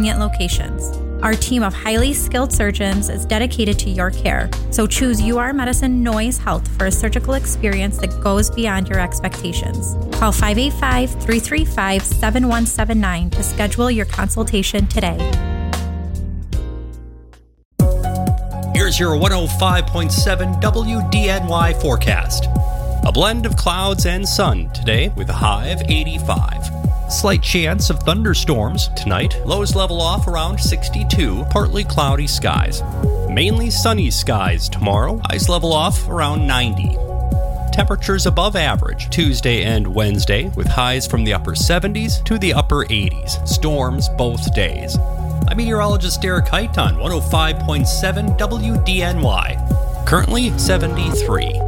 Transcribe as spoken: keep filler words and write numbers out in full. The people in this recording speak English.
convenient locations. Our team of highly skilled surgeons is dedicated to your care, so choose U R Medicine Noyes Health for a surgical experience that goes beyond your expectations. Call five eight five, three three five, seven one seven nine to schedule your consultation today. Here's your one oh five point seven W D N Y forecast. A blend of clouds and sun today with a high of eighty-five. Slight chance of thunderstorms tonight. Lows level off around sixty-two. Partly cloudy skies. Mainly sunny skies tomorrow. Highs level off around ninety. Temperatures above average Tuesday and Wednesday with highs from the upper seventies to the upper eighties. Storms both days. I'm meteorologist Derek Height on one oh five point seven W D N Y. Currently seventy-three.